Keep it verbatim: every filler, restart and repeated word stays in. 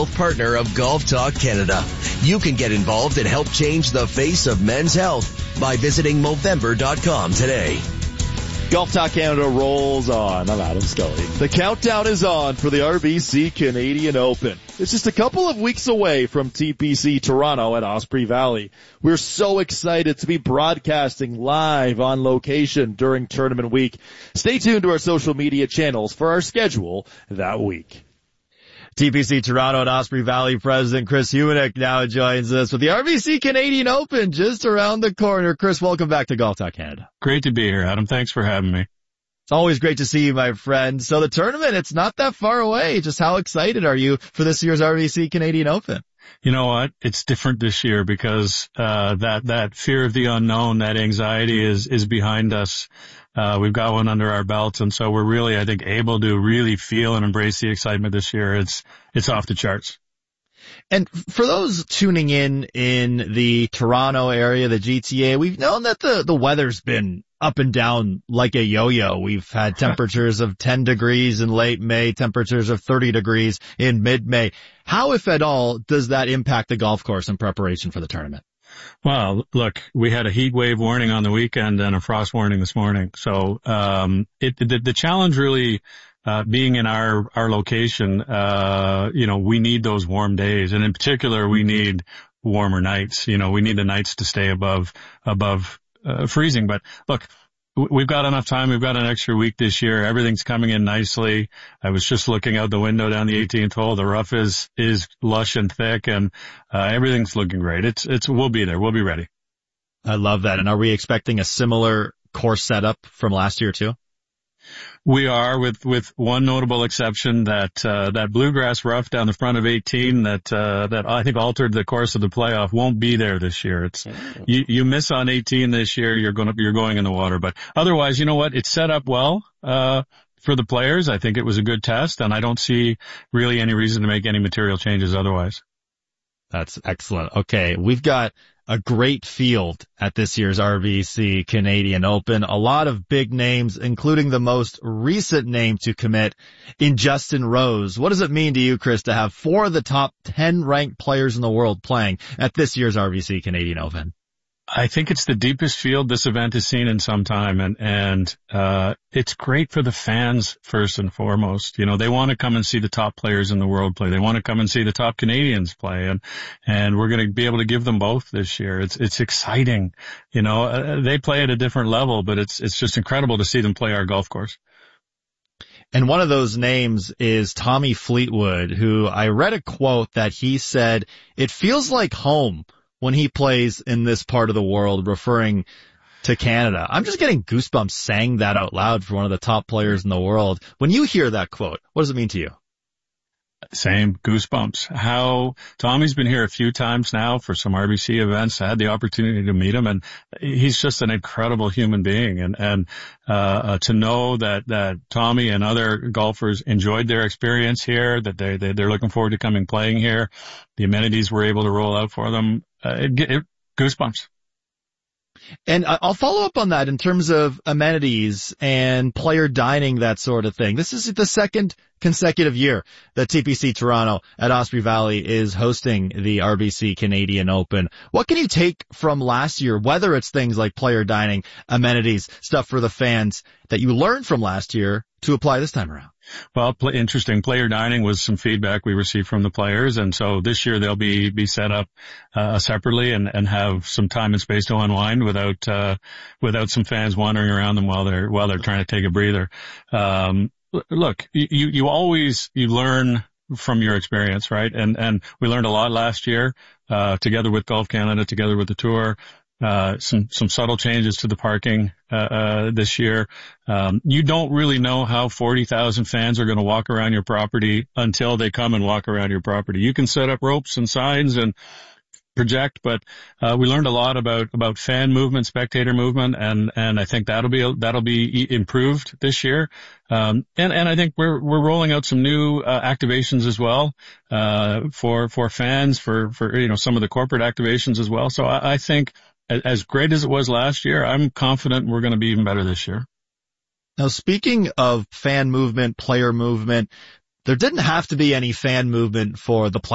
health partner of Golf Talk Canada. You can get involved and help change the face of men's health by visiting Movember dot com today. Golf Talk Canada rolls on. I'm Adam Scully. The countdown is on for the R B C Canadian Open. It's just a couple of weeks away from T P C Toronto at Osprey Valley. We're so excited to be broadcasting live on location during tournament week. Stay tuned to our social media channels for our schedule that week. T P C Toronto and Osprey Valley President Chris Humanick now joins us with the R B C Canadian Open just around the corner. Chris, welcome back to Golf Talk Canada. Great to be here, Adam. Thanks for having me. It's always great to see you, my friend. So the tournament, it's not that far away. Just how excited are you for this year's R B C Canadian Open? You know what? It's different this year because uh that that fear of the unknown, that anxiety is is behind us. Uh, we've got one under our belts, and so we're really, I think, able to really feel and embrace the excitement this year. It's, it's off the charts. And for those tuning in in the Toronto area, the G T A, we've known that the, the weather's been up and down like a yo-yo. We've had temperatures of ten degrees in late May, temperatures of thirty degrees in mid-May. How, if at all, does that impact the golf course in preparation for the tournament? Well, look, we had a heat wave warning on the weekend and a frost warning this morning. So, um, it, the, the challenge really, uh, being in our, our location, uh, you know, we need those warm days. And in particular, we need warmer nights. You know, we need the nights to stay above, above, uh, freezing. But look, we've got enough time. We've got an extra week this year. Everything's coming in nicely. I was just looking out the window down the eighteenth hole. The rough is, is lush and thick, and uh, everything's looking great. It's, it's, we'll be there. We'll be ready. I love that. And are we expecting a similar course setup from last year too? We are, with, with one notable exception, that, uh, that bluegrass rough down the front of eighteen that, uh, that I think altered the course of the playoff won't be there this year. It's, you, you miss on eighteen this year, you're going to, you're going in the water. But otherwise, you know what? It's set up well, uh, for the players. I think it was a good test, and I don't see really any reason to make any material changes otherwise. That's excellent. Okay. We've got a great field at this year's R B C Canadian Open. A lot of big names, including the most recent name to commit in Justin Rose. What does it mean to you, Chris, to have four of the top ten ranked players in the world playing at this year's R B C Canadian Open? I think it's the deepest field this event has seen in some time, and, and, uh, it's great for the fans first and foremost. You know, they want to come and see the top players in the world play. They want to come and see the top Canadians play, and, and we're going to be able to give them both this year. It's, it's exciting. You know, uh, they play at a different level, but it's, it's just incredible to see them play our golf course. And one of those names is Tommy Fleetwood, who I read a quote that he said, "It feels like home when he plays in this part of the world," referring to Canada. I'm just getting goosebumps saying that out loud for one of the top players in the world. When you hear that quote, what does it mean to you? Same goosebumps. How Tommy's been here a few times now for some R B C events. I had the opportunity to meet him, and he's just an incredible human being. And, and, uh, uh to know that, that Tommy and other golfers enjoyed their experience here, that they, they they're looking forward to coming playing here, the amenities we're able to roll out for them, uh, it, it, goosebumps. And I'll follow up on that in terms of amenities and player dining, that sort of thing. This is the second consecutive year that T P C Toronto at Osprey Valley is hosting the R B C Canadian Open. What can you take from last year, whether it's things like player dining, amenities, stuff for the fans that you learned from last year to apply this time around? Well, pl- interesting. Player dining was some feedback we received from the players, and so this year they'll be be set up uh, separately and and have some time and space to unwind without uh without some fans wandering around them while they're while they're trying to take a breather. Um, look, you you always you learn from your experience, right? And and we learned a lot last year, uh together with Golf Canada, together with the tour. Uh, some, some subtle changes to the parking, uh, uh, this year. Um, you don't really know how forty thousand fans are going to walk around your property until they come and walk around your property. You can set up ropes and signs and project, but, uh, we learned a lot about, about fan movement, spectator movement, and, and I think that'll be, that'll be improved this year. Um, and, and I think we're, we're rolling out some new, uh, activations as well, uh, for, for fans, for, for, you know, some of the corporate activations as well. So I, I think, as great as it was last year, I'm confident we're going to be even better this year. Now, speaking of fan movement, player movement, there didn't have to be any fan movement for the